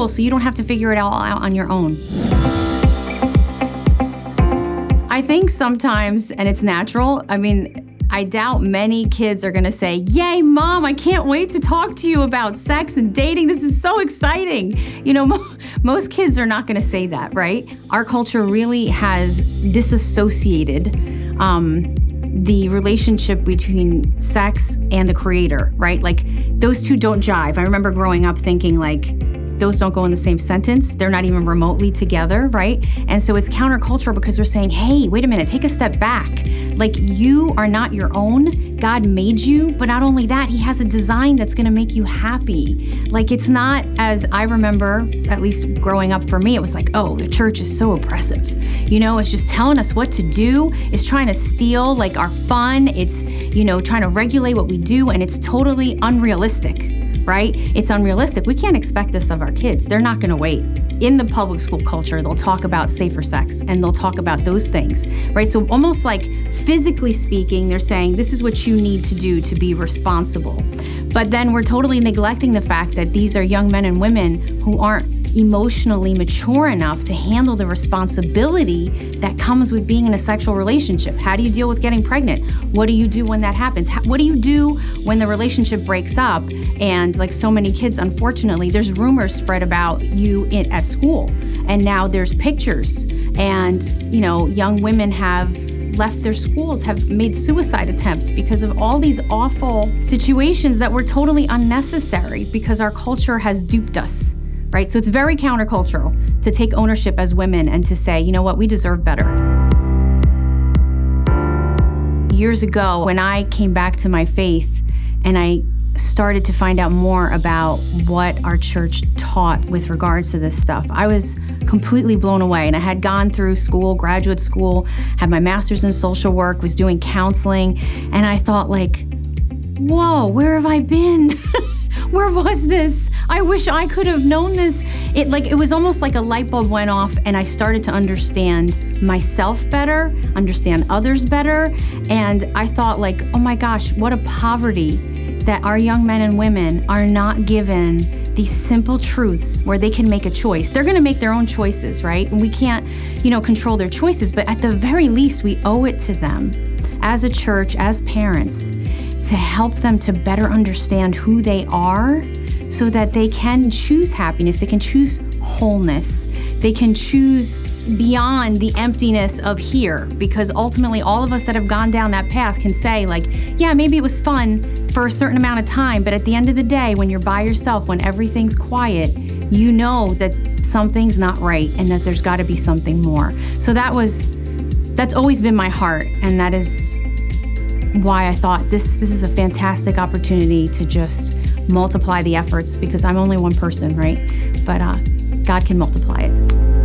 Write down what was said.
school so you don't have to figure it all out on your own. I think sometimes, and it's natural, I doubt many kids are gonna say, "Yay, Mom, I can't wait to talk to you about sex and dating. This is so exciting." Most kids are not gonna say that, right? Our culture really has disassociated the relationship between sex and the creator, right? Like, those two don't jive. I remember growing up thinking, like, those don't go in the same sentence. They're not even remotely together, right? And so it's countercultural because we're saying, hey, wait a minute, take a step back. Like, you are not your own. God made you, but not only that, he has a design that's gonna make you happy. Like, it's not, as I remember, at least growing up for me, it was like, oh, the church is so oppressive. It's just telling us what to do. It's trying to steal like our fun. It's, trying to regulate what we do, and it's totally unrealistic. Right? It's unrealistic. We can't expect this of our kids. They're not gonna wait. In the public school culture, they'll talk about safer sex and they'll talk about those things, right? So almost like physically speaking, they're saying this is what you need to do to be responsible. But then we're totally neglecting the fact that these are young men and women who aren't emotionally mature enough to handle the responsibility that comes with being in a sexual relationship. How do you deal with getting pregnant? What do you do when that happens? What do you do when the relationship breaks up? And like so many kids, unfortunately, there's rumors spread about you at school. And now there's pictures. And, young women have left their schools, have made suicide attempts because of all these awful situations that were totally unnecessary because our culture has duped us. Right? So it's very countercultural to take ownership as women and to say, you know what, we deserve better. Years ago, when I came back to my faith and I started to find out more about what our church taught with regards to this stuff, I was completely blown away. And I had gone through school, graduate school, had my master's in social work, was doing counseling, and I thought like, whoa, where have I been? Where was this? I wish I could have known this. It was almost like a light bulb went off and I started to understand myself better, understand others better. And I thought like, oh my gosh, what a poverty that our young men and women are not given these simple truths where they can make a choice. They're gonna make their own choices, right? And we can't, control their choices, but at the very least, we owe it to them as a church, as parents, to help them to better understand who they are so that they can choose happiness, they can choose wholeness, they can choose beyond the emptiness of here, because ultimately all of us that have gone down that path can say like, yeah, maybe it was fun for a certain amount of time, but at the end of the day, when you're by yourself, when everything's quiet, you know that something's not right and that there's gotta be something more. So that's always been my heart, and that is why I thought this is a fantastic opportunity to just multiply the efforts, because I'm only one person, right? But God can multiply it.